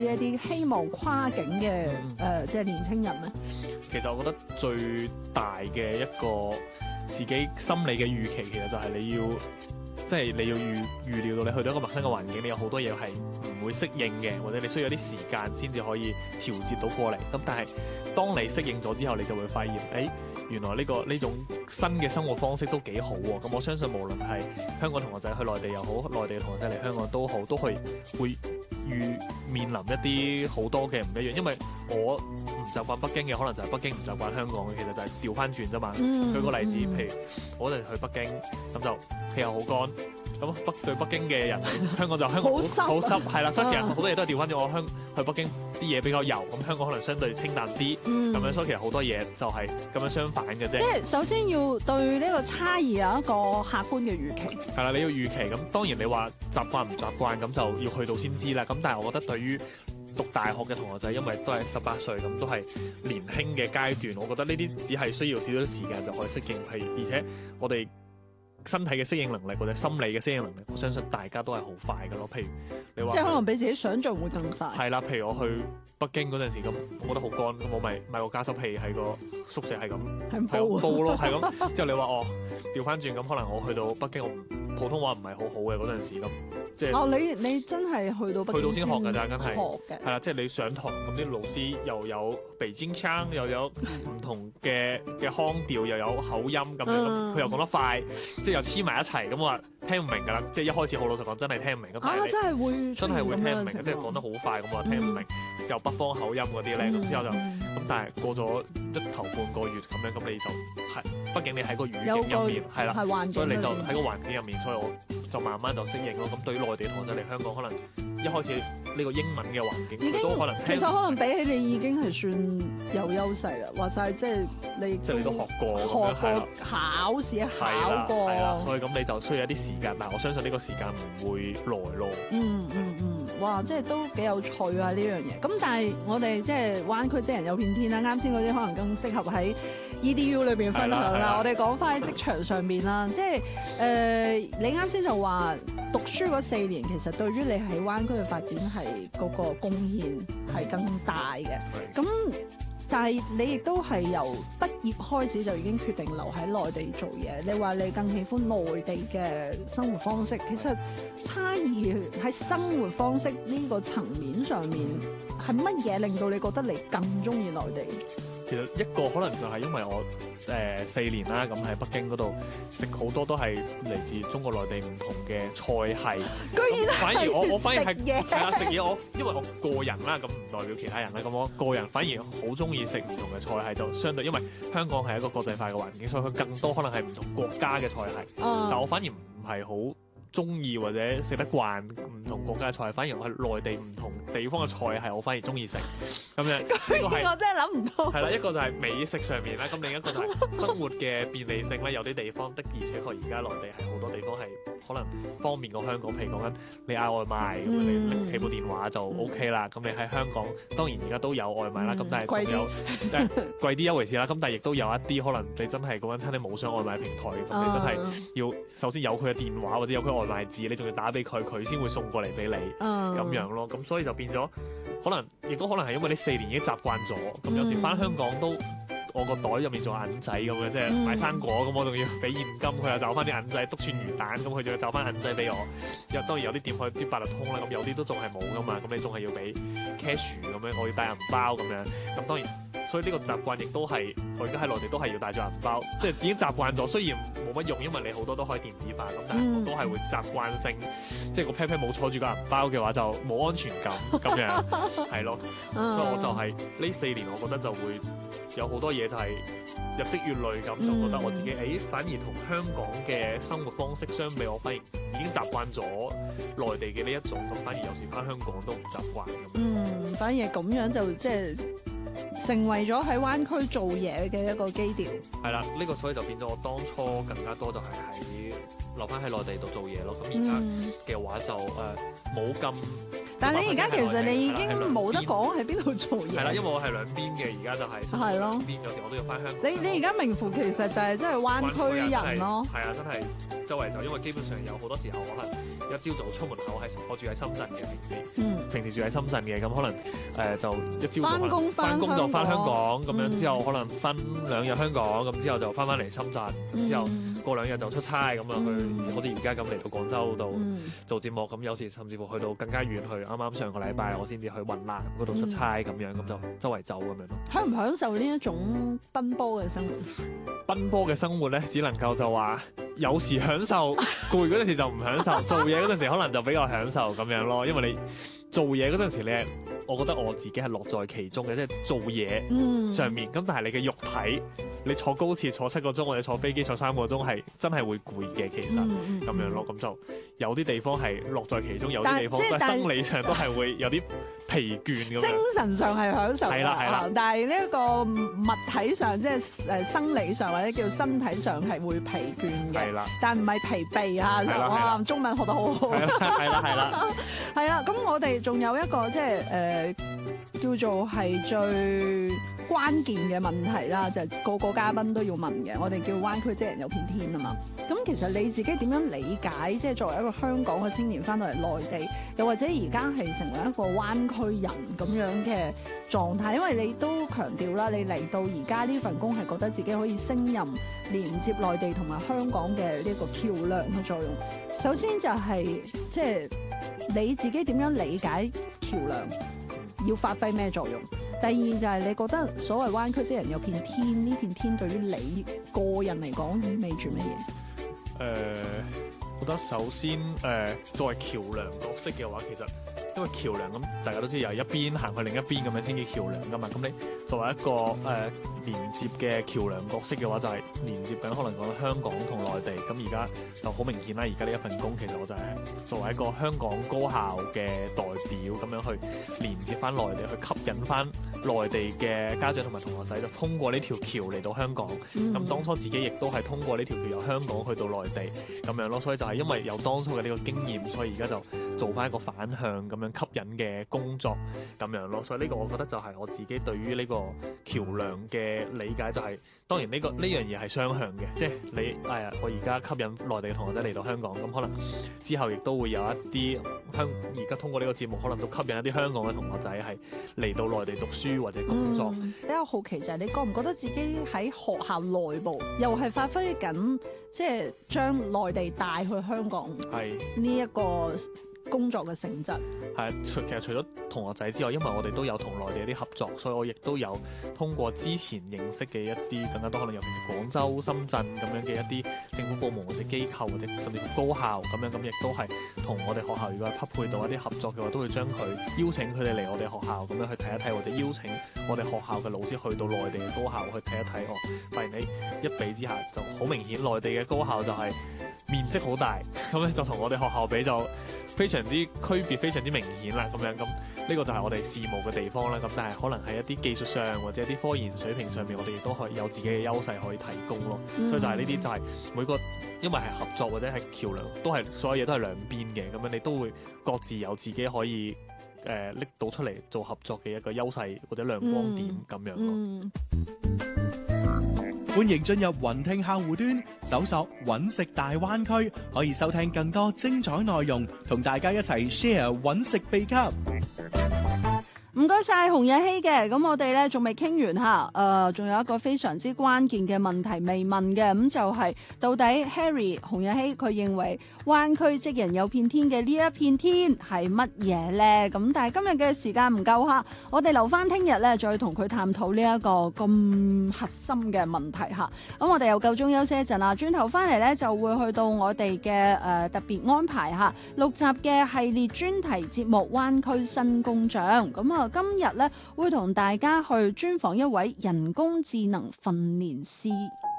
一啲希望跨境嘅即係年青人咧？ 其實我覺得最大嘅一個自己心理嘅預期，其實就係你要預料到你去到一個陌生嘅環境，你有好多嘢係唔會適應嘅，或者你需要一啲時間先至可以調節到過嚟。咁但係當你適應咗之後，你就會發現，原來呢種新嘅生活方式都幾好喎。咁我相信無論係香港同學仔去內地又好，內地嘅同學仔嚟香港都好，都會面臨一啲好多嘅唔一樣。因為我唔習慣北京嘅，可能就係北京唔習慣香港嘅，其實就係調翻轉啫嘛。舉個例子，譬如我哋去北京，咁就氣候好乾，咁對北京嘅人嚟，香港就香港好濕，係啦，所以其實好多嘢都係調翻轉。我去北京啲嘢比較油，咁香港可能相對清淡啲，咁樣，所以其實好多嘢就係咁樣相反嘅啫。 即係首先要對呢個差異有一個客觀嘅預期。 係啦，你要預期，咁當然你話習慣唔習慣，咁就要去到先知啦。咁但係我覺得對於讀大學嘅同學仔，因為都係18歲，咁都係年輕嘅階段，我覺得呢啲只係需要少少時間就可以適應。而且我哋身體嘅適應能力或者心理嘅適應能力，我相信大家都係好快嘅咯。譬如你話， 即係可能比自己想像會更快。 係啦，譬如我去北京嗰陣時，咁我覺得好乾，咁我咪買個加濕器喺個宿舍係咁煲咯，係咁。之後你話調翻轉，咁可能我去到北京，我普通話唔係好好嘅嗰陣時，咁即係你真係去到北京先學㗎咋，真係學嘅。 係啦，即係你上堂咁啲老師又有北京腔，又有唔同嘅腔調，又有口音咁樣，佢又講得快，即係又黐埋一齊，咁我話聽唔明㗎啦。即係一開始好老實講，真係聽唔明。 真係會聽唔明，即係講得好快，咁我話聽唔明，又北方口音嗰啲咧，咁之後就咁。但係過咗頭半個月咁樣，咁你就係，畢竟你喺個語境入面係啦，所以你就喺個環境入面，所以我就慢慢就適應咯。咁對於內地同學仔嚟香港，可能一開始呢個英文嘅環境都可能其實可能比起你已經係算有優勢啦。話晒即係你都學過考試考過， 所以咁你就需要一啲時間。但係我相信呢個時間唔會耐咯。 哇！即係都幾有趣啊呢樣嘢。咁但係我哋即係灣區即人有片天啦。啱先嗰啲可能更適合喺 EDU 裏邊分享啦。我哋講翻喺職場上面啦，即係你啱先就話讀書嗰4年，其實對於你喺灣區嘅發展係嗰個貢獻係更大嘅。咁但係你亦都係由畢業開始就已經決定留喺內地做嘢。你話你更喜歡內地嘅生活方式，其實差異喺生活方式呢個層面上面係乜嘢令到你覺得你更中意內地？ 其實一個可能就係因為我4年啦，咁喺北京嗰度食好多都係嚟自中國內地唔同嘅菜系。 居然反而我反而係食嘢，因為我個人啦，咁唔代表其他人啦。咁我個人反而好中意食唔同嘅菜系，就相對因為香港係一個國際化嘅環境，所以佢更多可能係唔同國家嘅菜系。但我反而唔係好中意或者食得慣唔同國家嘅菜，反而我係內地唔同地方嘅菜系，我反而中意食咁樣。 我真係諗唔到。 係啦，一個就係美食上面啦，咁另一個就係生活嘅便利性咧。有啲地方的而且確而家內地係好多地方係可能方便過香港。譬如講緊你嗌外賣咁，你拎起部電話就 OK 啦。咁你喺香港當然而家都有外賣啦，咁但係仲有貴啲一回事啦。咁但係亦都有一啲可能你真係嗰間餐廳冇上外賣平台，咁你真係要首先有佢嘅電話或者有佢外賣字，你仲要打俾佢，佢先會送過嚟俾你咁樣咯。咁所以就變咗，可能亦都可能係因為你4年已經習慣咗，咁有時翻香港都我個袋入面仲有銀仔咁嘅，即係買生果咁，我仲要俾現金，佢又找翻啲銀仔，篤串魚蛋咁，佢仲要找翻銀仔俾我。當然有啲店可以啲八達通啦，咁有啲都仲係冇噶嘛，咁你仲係要俾 cash 咁樣，我要帶銀包咁樣。咁當然，所以呢個習慣亦都係我而家喺內地都係要帶住銀包，即係已經習慣咗。雖然冇乜用，因為你好多都可以電子化咁，但係我都係會習慣性，即係個 pat pat 冇坐住個銀包嘅話就冇安全感咁樣，係咯。所以我就係呢4年，我覺得就會有好多嘢就係日積月累咁，就覺得我自己反而同香港嘅生活方式相比，我反而已經習慣咗內地嘅呢一種，咁反而有時翻香港都唔習慣咁。 反而咁樣就即係成為咗喺灣區做嘢嘅一個基調。 係啦，呢個所以就變咗我當初更加多就係留翻喺內地度做嘢咯。咁而家嘅話就冇咁但係你而家其實你已經冇得係講喺邊度做嘢。 係啦，因為我係兩邊嘅，而家就係係咯兩邊有時我都要翻香港。 你而家名副其實就係真係灣區人咯。 係啊，真係周圍走，因為基本上有好多時候可能一朝早出門口係我住喺深圳嘅平時住喺深圳嘅，咁可能就一朝早翻工就翻香港，咁樣之後可能翻2日香港，咁之後就翻嚟深圳，咁之後過2日就出差咁啊去，好似而家咁嚟到廣州度做節目，咁有時甚至乎去到更加遠去，啱啱上個禮拜我先至去雲南嗰度出差咁樣，咁就周圍走咁樣咯。 享唔享受呢一種奔波嘅生活？ 奔波嘅生活咧，只能夠就話有時享受，攰嗰陣時就唔享受，做嘢嗰陣時可能就比較享受咁樣咯。因為你做嘢嗰陣時咧，我覺得我自己係樂在其中嘅，即係做嘢上面。咁但係你嘅肉體，你坐高鐵坐7個鐘，或者坐飛機坐3個鐘，係真係會攰嘅。其實咁樣咯，咁就有啲地方係樂在其中，有啲地方都係生理上都係會有啲疲倦咁樣。精神上係享受係啦， 但係呢一個物體上，即係生理上或者叫身體上係會疲倦嘅。係啦，但唔係疲憊啊！哇，中文學得好好。係啦。係啦，咁我哋仲有一個即係叫做係最關鍵嘅問題啦，就係個個嘉賓都要問嘅。我哋叫灣區職人有片天啊嘛。咁其實你自己點樣理解，即係作為一個香港嘅青年翻到嚟內地，又或者而家係成為一個灣區人咁樣嘅狀態？因為你都強調啦，你嚟到而家呢份工係覺得自己可以升任連接內地同埋香港嘅呢個橋梁嘅作用。首先就係即係你自己點樣理解橋梁要發揮咩作用？第二就係你覺得所謂灣區職人有片天，呢片天對於你個人嚟講意味住乜嘢？ 我覺得首先作為橋梁角色嘅話，其實因為橋梁咁大家都知由一邊行去另一邊咁樣先叫橋梁噶嘛。咁你作為一個連接嘅橋梁角色嘅話，就係連接緊可能講香港同內地。咁而家就好明顯啦，而家呢一份工其實我就係作為一個香港高校嘅代表咁樣去連接翻內地，去吸引翻內地嘅家長同埋同學仔，就通過呢條橋嚟到香港。咁當初自己亦都係通過呢條橋由香港去到內地咁樣咯，所以就係因為有當初嘅呢個經驗，所以而家就做翻一個反向咁樣吸引嘅工作咁樣咯。所以呢個我覺得就係我自己對於呢個橋梁嘅理解，就係當然呢樣嘢係雙向嘅，即係你我而家吸引內地嘅同學仔嚟到香港，咁可能之後亦都會有一啲而家通過呢個節目，可能都吸引一啲香港嘅同學仔係嚟到內地讀書或者工作。 比較好奇就係你覺唔覺得自己喺學校內部又係發揮緊，即係將內地帶去香港呢一個工作嘅性質？ 係，其實除咗同學仔之外，因為我哋都有同內地一啲合作，所以我亦都有通過之前認識嘅一啲更加多可能尤其是廣州、深圳咁樣嘅一啲政府部門或者機構或者甚至乎高校咁樣，咁亦都係同我哋學校如果係匹配到一啲合作嘅話，都會將佢邀請佢哋嚟我哋學校咁樣去睇一睇，或者邀請我哋學校嘅老師去到內地嘅高校去睇一睇。發現你一比之下就好明顯，內地嘅高校就係面積好大，咁咧就同我哋學校比就非常之區別，非常之明顯啦。咁樣咁呢個就係我哋事務嘅地方啦。咁但係可能喺一啲技術上或者一啲科研水平上面，我哋亦都可以有自己嘅優勢可以提供咯。所以就係呢啲就係每個因為係合作或者係橋梁，都係所有嘢都係兩邊嘅。咁樣你都會各自有自己可以拎到出嚟做合作嘅一個優勢或者亮光點咁樣咯。 歡迎進入雲聽客戶端，搜索揾食大灣區，可以收聽更多精彩內容，同大家一齊 share 揾食秘笈。 唔該晒洪日曦嘅，咁我哋咧仲未傾完吓，仲有一個非常之關鍵嘅問題未問嘅，咁就係到底 Harry 洪日曦佢認為灣區職人有片天嘅呢一片天係乜嘢咧？咁但係今日嘅時間唔夠吓，我哋留翻聽日咧再同佢探討呢一個咁核心嘅問題吓。咁我哋又夠鐘休息一陣啦，轉頭翻嚟咧就會去到我哋嘅特別安排吓6集嘅系列專題節目灣區新工長。咁今日咧會同大家去專訪一位人工智能訓練師。